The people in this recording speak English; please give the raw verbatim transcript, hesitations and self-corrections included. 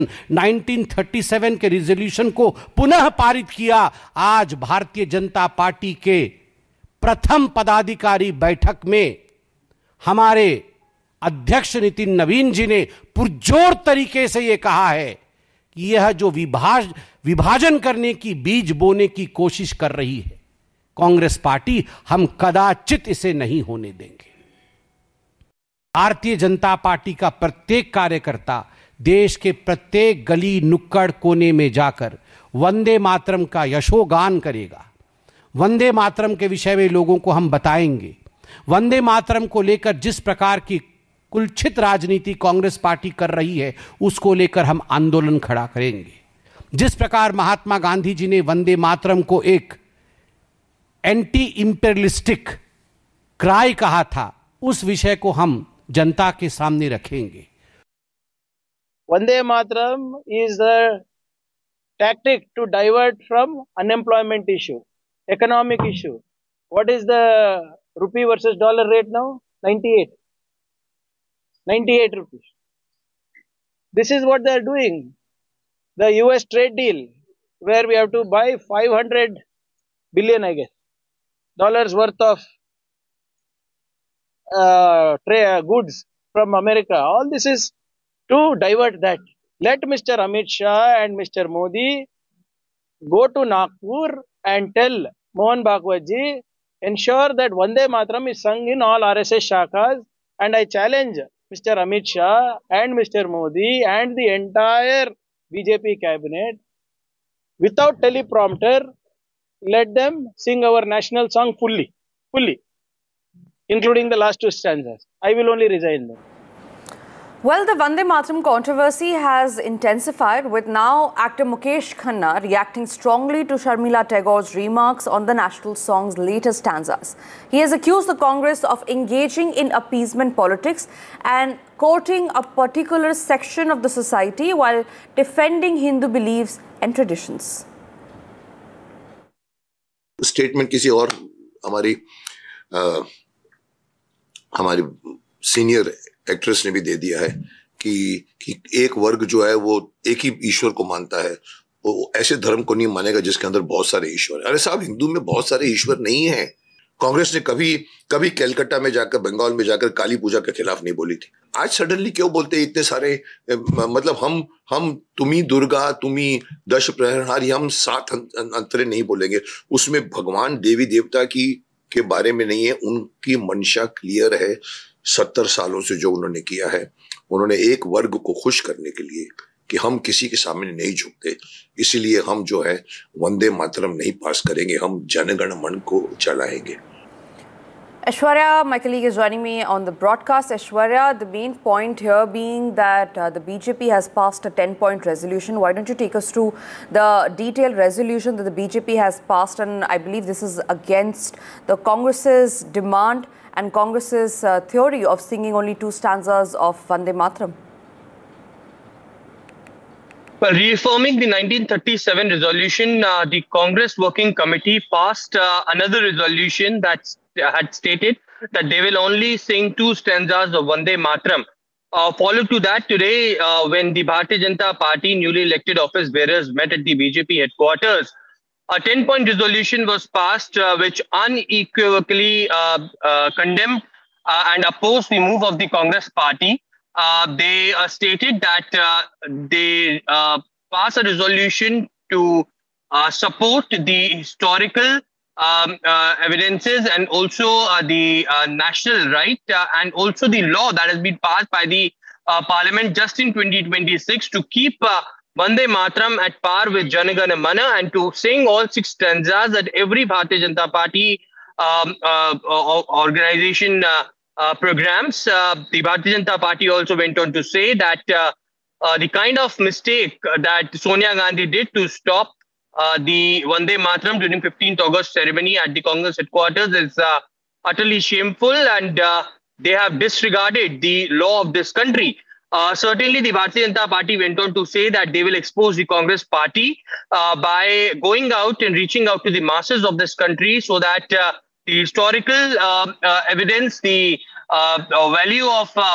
उन्नीस सौ सैंतीस के रिजोल्यूशन को पुनः पारित किया। आज भारतीय जनता पार्टी के प्रथम पदाधिकारी बैठक में हमारे अध्यक्ष नितिन नवीन जी ने पुरजोर तरीके से यह कहा है कि यह जो विभाज विभाजन करने की बीज बोने की कोशिश कर रही है कांग्रेस पार्टी, हम कदाचित इसे नहीं होने देंगे। भारतीय जनता पार्टी का प्रत्येक कार्यकर्ता देश के प्रत्येक गली नुक्कड़ कोने में जाकर वंदे मातरम का यशोगान करेगा। वंदे मातरम के विषय में लोगों को हम बताएंगे। वंदे मातरम को लेकर जिस प्रकार की कुलछित राजनीति कांग्रेस पार्टी कर रही है उसको लेकर हम आंदोलन खड़ा करेंगे। जिस प्रकार महात्मा गांधी जी ने वंदे मातरम को एक एंटी इंपेरियलिस्टिक क्राई कहा था, उस विषय को हम जनता के सामने रखेंगे। Vande Mataram is a tactic to divert from unemployment issue, economic issue. What is the rupee versus dollar rate now? ninety-eight. ninety-eight rupees. This is what they are doing. The U S trade deal, where we have to buy five hundred billion, I guess, dollars worth of uh, trade goods from America. All this is to divert that. Let Mister Amit Shah and Mister Modi go to Nagpur and tell Mohan Bhagwat ji, ensure that Vande Mataram is sung in all R S S shakas, and I challenge Mister Amit Shah and Mister Modi and the entire B J P cabinet, without teleprompter, let them sing our national song fully, fully, including the last two stanzas. I will only resign them. Well, the Vande Mataram controversy has intensified, with now actor Mukesh Khanna reacting strongly to Sharmila Tagore's remarks on the national song's latest stanzas. He has accused the Congress of engaging in appeasement politics and courting a particular section of the society while defending Hindu beliefs and traditions. Statement किसी और हमारी आ, हमारी senior actress ने भी दे दिया है कि कि एक वर्ग जो है वो एक ही ईश्वर को मानता है, वो ऐसे धर्म को नहीं मानेगा जिसके अंदर बहुत सारे ईश्वर। अरे साहब, हिंदू में बहुत सारे ईश्वर नहीं है। कांग्रेस ने कभी कभी कलकत्ता में जाकर, बंगाल में जाकर काली पूजा के खिलाफ नहीं बोली थी। आज सडनली क्यों बोलते हैं इतने सारे? मतलब हम हम तुम्ही दुर्गा, तुम्ही दश प्रहरहारी, हम सात अंतरे नहीं बोलेंगे। उसमें भगवान देवी देवता की के बारे में नहीं है। उनकी मंशा क्लियर है। सत्तर सालों से जो उन्होंने किया है, उन्होंने एक वर्ग को खुश करने के लिए कि हम किसी के सामने नहीं झुकते, इसीलिए हम जो है वंदे मातरम नहीं पास करेंगे, हम जनगण मन को चलाएंगे। Aishwarya, my colleague, is joining me on the broadcast. Aishwarya, the main point here being that uh, the B J P has passed a ten-point resolution. Why don't you take us through the detailed resolution that the B J P has passed? And I believe this is against the Congress's demand and Congress's uh, theory of singing only two stanzas of Vande Mataram. Well, reaffirming the nineteen thirty-seven resolution, uh, the Congress Working Committee passed uh, another resolution that uh, had stated that they will only sing two stanzas of Vande Mataram. Uh, followed to that, today, uh, when the Bharatiya Janata Party newly elected office bearers met at the B J P headquarters, a ten-point resolution was passed uh, which unequivocally uh, uh, condemned uh, and opposed the move of the Congress party. Uh, they uh, stated that uh, they uh, pass a resolution to uh, support the historical um, uh, evidences and also uh, the uh, national right uh, and also the law that has been passed by the uh, parliament just in twenty twenty-six to keep uh, Vande Mataram at par with Jana Gana Mana and to sing all six stanzas at every Bharatiya Janata Party um, uh, organization uh, Uh, programs. Uh, the Bharatiya Janata Party also went on to say that uh, uh, the kind of mistake that Sonia Gandhi did to stop uh, the Vande Mataram during fifteenth August ceremony at the Congress headquarters is uh, utterly shameful, and uh, they have disregarded the law of this country. Uh, certainly, the Bharatiya Janata Party went on to say that they will expose the Congress party uh, by going out and reaching out to the masses of this country so that uh, the historical uh, uh, evidence, the uh, value of uh,